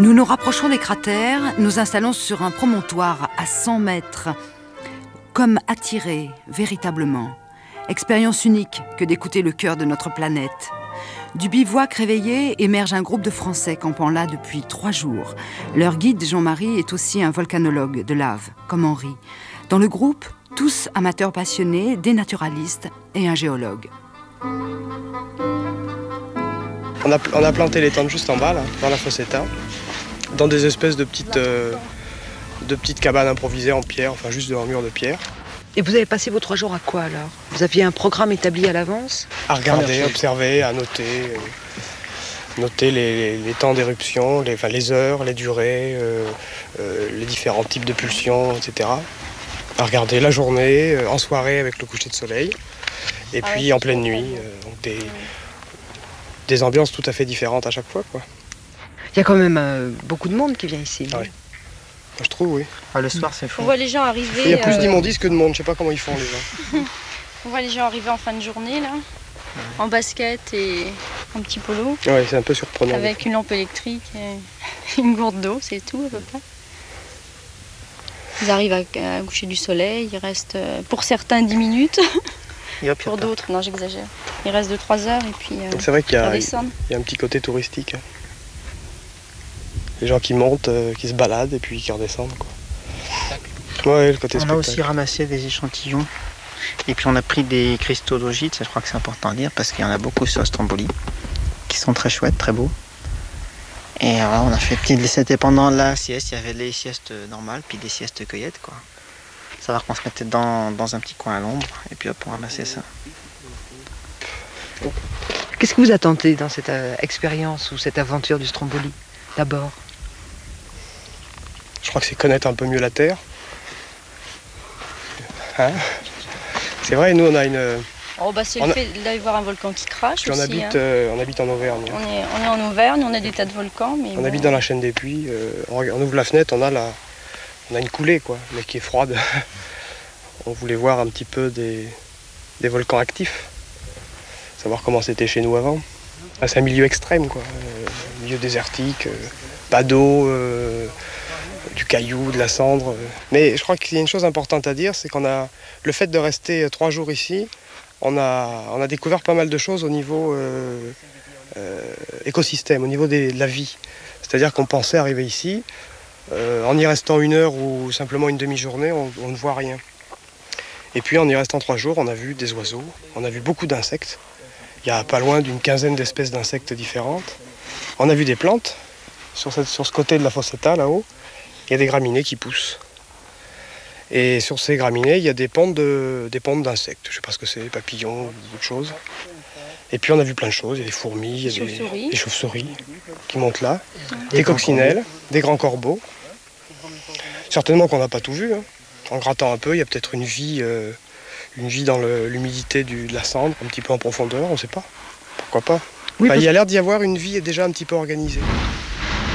Nous nous rapprochons des cratères, nous installons sur un promontoire à 100 mètres, comme attirés véritablement. Expérience unique que d'écouter le cœur de notre planète. Du bivouac réveillé émerge un groupe de Français campant là depuis 3 jours. Leur guide, Jean-Marie, est aussi un volcanologue de lave, comme Henri. Dans le groupe, tous amateurs passionnés, des naturalistes et un géologue. On a planté les tentes juste en bas, là, dans la Fossetta, dans des espèces de petites cabanes improvisées en pierre, enfin juste en mur de pierre. Et vous avez passé vos 3 jours à quoi alors? Vous aviez un programme établi à l'avance? À regarder, observer, à noter. Noter les temps d'éruption, les heures, les durées, les différents types de pulsions, etc. À regarder la journée, en soirée avec le coucher de soleil, et puis en pleine nuit. Donc des ambiances tout à fait différentes à chaque fois, quoi. Il y a quand même beaucoup de monde qui vient ici. Ah, oui. Je trouve, oui. Ah, le soir, c'est fou. On voit les gens arriver. Il y a plus d'immondices que de monde, je sais pas comment ils font, les gens. On voit les gens arriver en fin de journée, là, en basket et en petit polo. Ouais, c'est un peu surprenant. Avec une lampe électrique et une gourde d'eau, c'est tout à peu près. Ils arrivent à coucher du soleil, ils restent pour certains 10 minutes, pour d'autres, non j'exagère, ils restent de 3 heures et puis c'est vrai qu'il y a un petit côté touristique. Les gens qui montent, qui se baladent et puis qui redescendent, quoi. Ouais, le côté spectacle. On a aussi ramassé des échantillons et puis on a pris des cristaux d'ogite, ça je crois que c'est important à dire parce qu'il y en a beaucoup sur Stromboli qui sont très chouettes, très beaux. Et voilà, on a fait c'était pendant la sieste, il y avait les siestes normales puis des siestes cueillettes, quoi. Savoir qu'on se mettait dans un petit coin à l'ombre et puis hop, on ramassait ça. Qu'est-ce que vous attendez dans cette expérience ou cette aventure du Stromboli, d'abord? Je crois que c'est connaître un peu mieux la Terre. Hein? C'est vrai, nous on a une... Oh bah c'est le fait d'aller voir un volcan qui crache puis aussi. On habite en Auvergne. On est en Auvergne, on a des tas de volcans. Mais on habite dans la chaîne des Puys. On ouvre la fenêtre, on a une coulée, quoi, mais qui est froide. On voulait voir un petit peu des volcans actifs. Savoir comment c'était chez nous avant. C'est un milieu extrême, quoi. Milieu désertique, pas d'eau, du caillou, de la cendre. Mais je crois qu'il y a une chose importante à dire, c'est qu'on a le fait de rester 3 jours ici, on a découvert pas mal de choses au niveau écosystème, au niveau de la vie. C'est-à-dire qu'on pensait arriver ici, en y restant 1 heure ou simplement une demi-journée, on ne voit rien. Et puis en y restant 3 jours, on a vu des oiseaux, on a vu beaucoup d'insectes. Il y a pas loin d'une 15aine d'espèces d'insectes différentes. On a vu des plantes sur ce côté de la Fossetta, là-haut. Il y a des graminées qui poussent. Et sur ces graminées, il y a des pontes d'insectes. Je ne sais pas ce que c'est, des papillons ou d'autres choses. Et puis on a vu plein de choses. Il y a des fourmis, il y a des chauves-souris qui montent là, des coccinelles, des grands corbeaux. Certainement qu'on n'a pas tout vu, hein. En grattant un peu, il y a peut-être une vie dans l'humidité de la cendre, un petit peu en profondeur, on ne sait pas. Pourquoi pas? Oui, il y a l'air d'y avoir une vie déjà un petit peu organisée.